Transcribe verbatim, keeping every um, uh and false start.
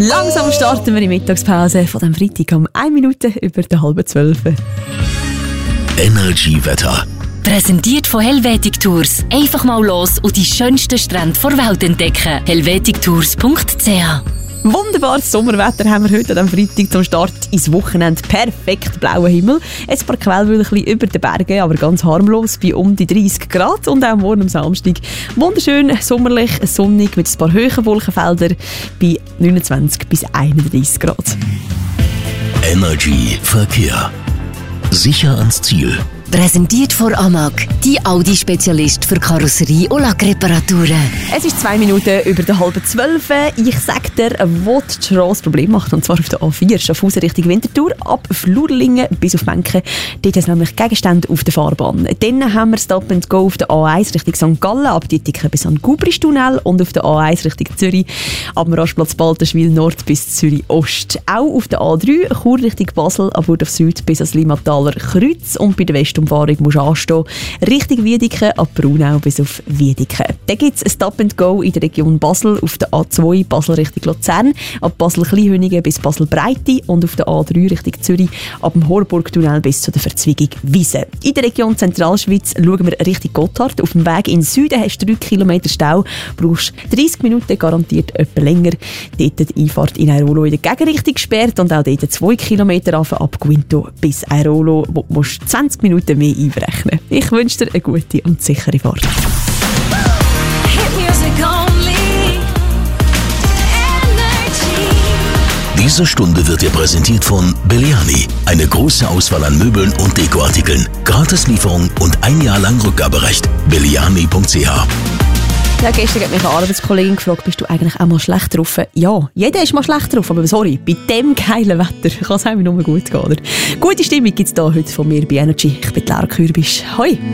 Langsam starten wir in die Mittagspause von dem Freitag um eine Minute über die halbe zwölf. Energy Wetter. Präsentiert von Helvetic Tours. Einfach mal los und die schönsten Strände der Welt entdecken. helvetic tours punkt c h. Wunderbares Sommerwetter haben wir heute an diesem Freitag zum Start ins Wochenende. Perfekt blauer Himmel. Ein paar Quellwölkchen über den Bergen, aber ganz harmlos bei um die dreißig Grad. Und auch morgen am Samstag wunderschön, sommerlich, sonnig mit ein paar hohen Wolkenfeldern bei neunundzwanzig bis einunddreißig Grad. Energy Verkehr. Sicher ans Ziel. Präsentiert von Amag, die Audi-Spezialist für Karosserie- und Lackreparaturen. Es ist zwei Minuten über die halbe zwölf. Ich sage dir, wo die Strasse Probleme macht, und zwar auf der A vier, Schaffhausen Richtung Winterthur, ab Flurlingen bis auf Menken. Dort ist nämlich Gegenstände auf der Fahrbahn. Dann haben wir Stop and Go auf der A eins Richtung Sankt Gallen, ab Dietiken bis an Gubristunnel, und auf der A eins Richtung Zürich, ab dem Rastplatz Baltenschwil Nord bis Zürich Ost. Auch auf der A drei, Chur Richtung Basel, ab Wurf Süd bis ans Limataler Kreuz, und bei der West Umfahrung musst du anstehen. Richtung Wiedeke, ab Braunau bis auf Wiedeke. Dann gibt es ein Stop and Go in der Region Basel auf der A zwei, Basel Richtung Luzern, ab Basel-Kleinhönigen bis Basel-Breite, und auf der A drei Richtung Zürich, ab dem Horburgtunnel bis zu der Verzweigung Wiese. In der Region Zentralschweiz schauen wir Richtung Gotthard. Auf dem Weg in den Süden hast du drei Kilometer Stau, brauchst dreißig Minuten, garantiert etwa länger. Dort die Einfahrt in Airolo in der Gegenrichtung gesperrt, und auch dort zwei Kilometer ab Guinto bis Airolo, wo du zwanzig Minuten mehr einberechnen. Ich wünsche dir eine gute und sichere Fahrt. Diese Stunde wird dir präsentiert von Belliani. Eine große Auswahl an Möbeln und Dekoartikeln. Gratislieferung und ein Jahr lang Rückgaberecht. belliani punkt c h. Ja, gestern hat mich eine Arbeitskollegin gefragt, bist du eigentlich auch mal schlecht drauf? Ja, jeder ist mal schlecht drauf, aber sorry, bei dem geilen Wetter kann es einem nur gut gehen, oder? Gute Stimmung gibt es da heute von mir bei Energy. Ich bin Lara Kürbisch. Hoi!